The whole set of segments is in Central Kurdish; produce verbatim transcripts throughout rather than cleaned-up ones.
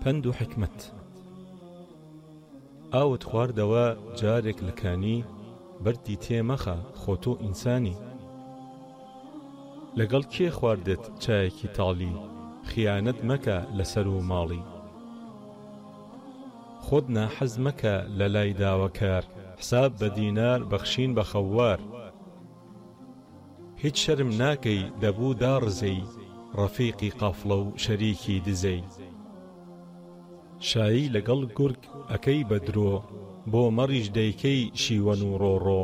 پند و حکمت. ئاوت خواردەوە جارێک لەکانی بەردی تێمەخە خۆ تۆ ئینسانی. لەگەڵ کێ خواردت چایەکی تاڵی خیانەت مەکە لەسەر و ماڵی. خۆت ناحەز مەکە لە لای داوەکار حساب بە دینار بەخشین بە خەوار. هیچ شەرم ناکەی دەبوو داڕزەی ڕەفیقی قافڵە و شەریکی دزەی. شایی لەگەڵ گورگ ئەکەی بە درۆ بۆ مەڕیش دەیکەی شیوەن و ڕۆڕۆ.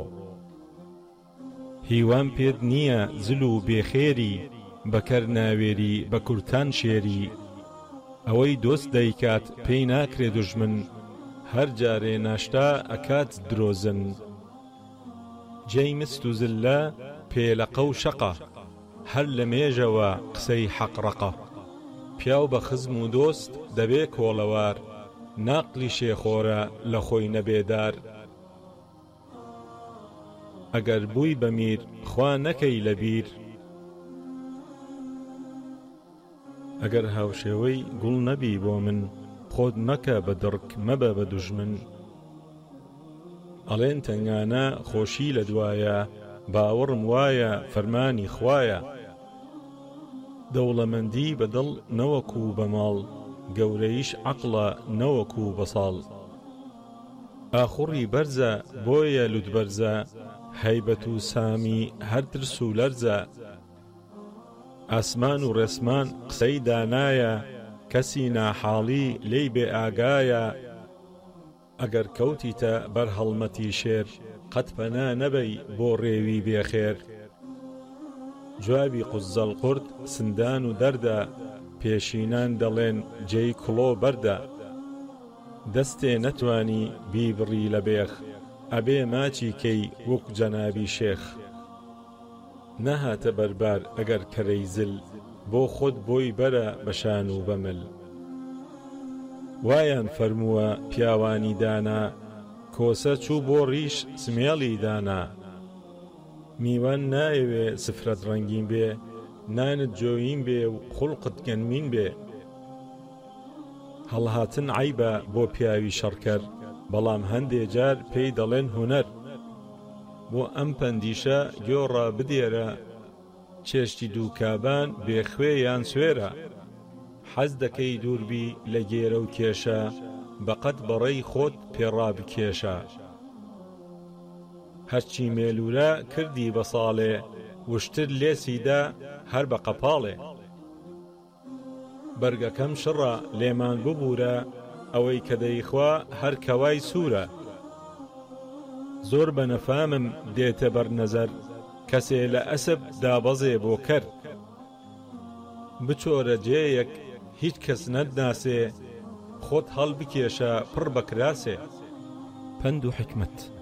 هیوان پێت نییە زل و بێخێری بەکەر ناوێری بە کورتان شێری. ئەوەی دۆست دەیکات پێی ناکرێ دوژمن هەر جارێ ناشتا ئەکات درۆزن. جێی مست و زلە پێلەقە و شەقە هەر لە مێژەوە قسەی حەقڕەقە. پیاو بە خزم و دۆست دەبێ کۆڵەوار ناقلی شێخۆرە لە خۆی نەبێدار. ئەگەر بووی بەمیر خوا نەکەی لەبیر. ئەگەر هاوشێوەی گوڵ نەبی بۆ من خۆت مەکە بە دڕک مەبە بە دوژمن. ئەڵێن تەنگانە خۆشی لە دوایە باوەڕم وایە فەرمانی خوایە. دەوڵەمەندی بەدڵ نەوەکوو بەماڵ گەورەیش عەقڵە نەوەکوو بەساڵ. ئاخوڕی بەرزە بۆیە لوتبەرزە هەیبەت و سامی هەر ترس و لەرزە. ئاسمان و ڕێسمان قسەی دانایە کەسی ناحاڵی لێی بێ ئاگایە. ئەگەر کەوتیتە بەر هەڵمەتی شێر قەت پەنا نەبەی بۆ ڕێوی بێخێر. جوابی قوزەڵ قورد سندان و دەردە پێشینان دەڵێن جێی کڵۆ بەردە. دەستێ نەتوانی بیبڕی لە بێخ ئەبێ ماچی کەی وەک جەنابی شێخ. نەهاتە بەربار ئەگەر کەرەی زل بۆ خۆت بۆی بەرە بەشان و بەمل. وایان فەرمووە پیاوانی دانا کۆسە چوو بۆ ڕیش سمێڵی دانا. میوان نایەوێ سفرەت ڕەنگین بێ نانت جۆیین بێ و خوڵقت گەنمین بێ. هەڵهاتن عەیبە بۆ پیاوی شەڕکەر بەڵام هەندێ جار پێی دەڵێن هونەر. بۆ ئەم پەندیشە گۆڕە بدێرە چێشتی دوو کابان بێخوێ یان سوێرە. حەز دەکەی دووربی لە گێرە و کێشە بەقەت بەڕێی خۆت پێڕابکێشە. هەرچی مێلورە کردی بە ساڵێ وشتر لێسیدا هەر بە قەپاڵێ. بەرگەکەم شڕە لێمان ببوورە ئەوەی کە دەیخوا هەر کەوای سوورە. زۆر بە نەفامم دێتە بەرنەزەر کەسێ لە ئەسب دابەزێ بۆ کەر. بچۆرە جێیەک هیچ کەس نەتناسێ خۆت هەڵبکێشە پڕ بە کراسێ. پند و حکمت.